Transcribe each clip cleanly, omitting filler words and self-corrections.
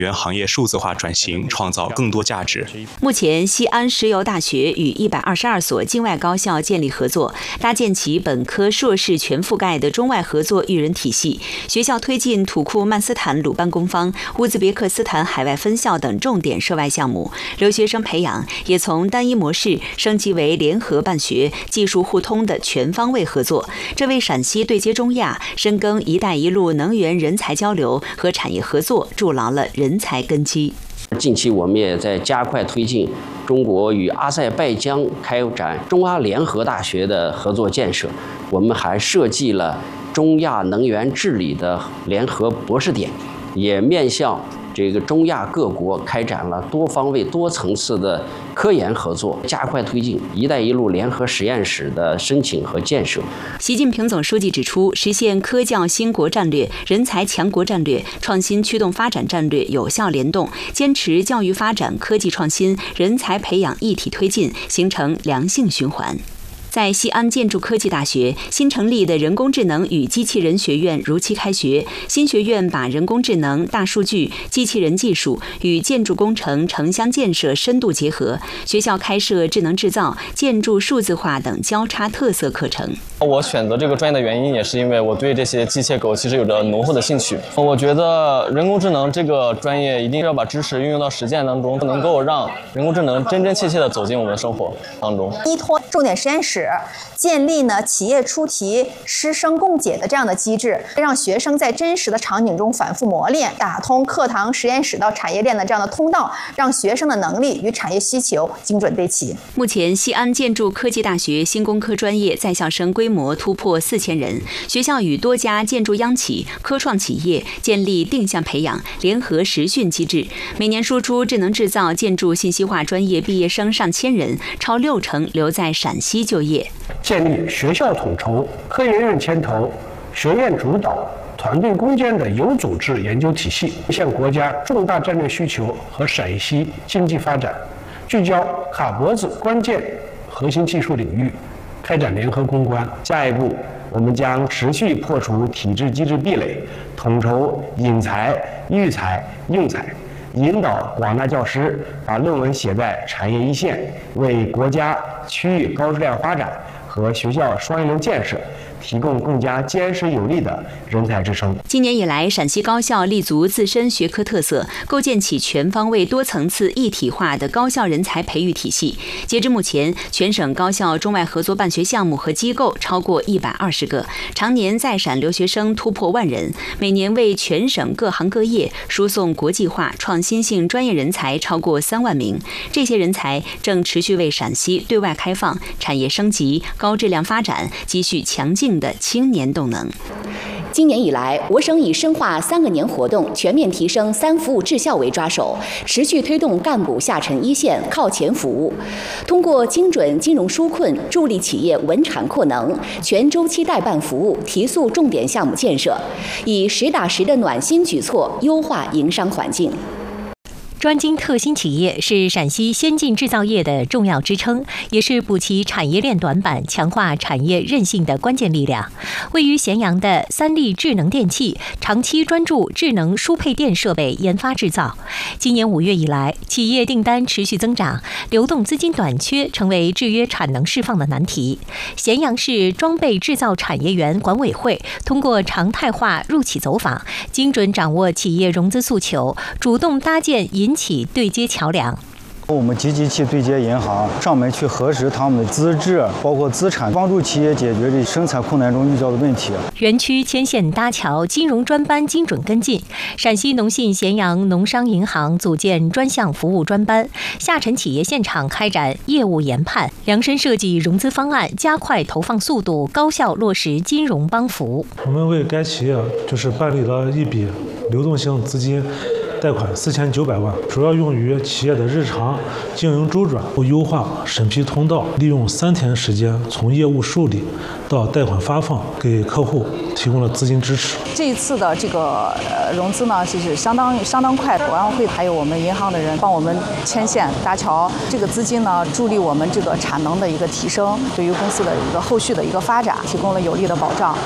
原行业数字化转型，创造更多价值。 目前，西安石油大学与122所境外高校建立合作，搭建起本科、硕士全覆盖的中外合作育人体系。学校推进土库曼斯坦鲁班工坊、乌兹别克斯坦海外分校等重点涉外项目，留学生培养也从单一模式升级为联合办学、技术互通的全方位合作。这为陕西对接中亚、深耕“一带一路”能源人才交流和产业合作筑牢了人才根基。 近期我们也在加快推进中国与阿塞拜疆开展中阿联合大学的合作建设。我们还设计了中亚能源治理的联合博士点，也面向中亚各国开展了多方位、多层次的科研合作，加快推进“一带一路”联合实验室的申请和建设。 习近平总书记指出，实现科教兴国战略、人才强国战略、创新驱动发展战略有效联动，坚持教育发展、科技创新、人才培养一体推进，形成良性循环。在西安建筑科技大学，新成立的人工智能与机器人学院如期开学。新学院把人工智能、大数据、机器人技术与建筑工程、城乡建设深度结合。学校开设智能制造、建筑数字化等交叉特色课程。 我选择这个专业的原因也是因为我对这些机械狗其实有着浓厚的兴趣。我觉得人工智能这个专业一定要把知识运用到实践当中，能够让人工智能真真切切地走进我们的生活当中。 依托重点实验室，建立企业出题、师生共解的这样的机制，让学生在真实的场景中反复磨练，打通课堂、实验室到产业链的这样的通道，让学生的能力与产业需求精准对齐。 目前，西安建筑科技大学新工科专业在校生规模突破4000人，学校与多家建筑央企、科创企业建立定向培养、联合实训机制，每年输出智能制造、建筑信息化专业毕业生上千人，超60%留在陕西就业。 建立学校统筹、科研院牵头、学院主导、团队攻坚的有组织研究体系，实现国家重大战略需求和陕西经济发展，聚焦卡脖子关键核心技术领域，开展联合攻关。下一步，我们将持续破除体制机制壁垒，统筹引才、育才、用才，引导广大教师把论文写在产业一线，为国家区域高质量发展和学校双一流建设提供更加坚实有力的人才支撑。 今年以来，陕西高校立足自身学科特色，构建起全方位、多层次、一体化的高校人才培育体系。截至目前，全省高校中外合作办学项目和机构超过120个，常年在陕留学生突破10000人，每年为全省各行各业输送国际化、创新性专业人才超过3万名。这些人才正持续为陕西对外开放、产业升级、高质量发展积蓄强劲的青年动能。 今年以来，我省以深化3个年活动、全面提升3服务质效为抓手，持续推动干部下沉一线、靠前服务。通过精准金融纾困，助力企业稳产扩能，全周期代办服务，提速重点项目建设，以实打实的暖心举措优化营商环境。 专精特新企业是陕西先进制造业的重要支撑，也是补齐产业链短板、强化产业韧性的关键力量。位于咸阳的三立智能电器长期专注智能输配电设备研发制造。今年5月以来，企业订单持续增长，流动资金短缺成为制约产能释放的难题。咸阳市装备制造产业园管委会通过常态化入企走访，精准掌握企业融资诉求，主动搭建银企对接桥梁。 我们积极去对接银行，上门去核实他们的资质，包括资产，帮助企业解决这生产困难中遇到的问题。 园区牵线搭桥，金融专班精准跟进。陕西农信咸阳农商银行组建专项服务专班，下沉企业现场开展业务研判，量身设计融资方案，加快投放速度，高效落实金融帮扶。 我们为该企业办理了一笔流动性资金贷款4900万，主要用于企业的日常经营周转，优化审批通道，利用3天时间从业务受理到贷款发放，给客户提供了资金支持。 这一次的这个融资呢，是相当快，国安会还有我们银行的人帮我们牵线搭桥，这个资金呢助力我们这个产能的一个提升，对于公司的一个后续的一个发展提供了有力的保障。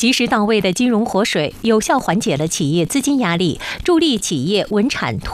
及时到位的金融活水，有效缓解了企业资金压力，助力企业稳产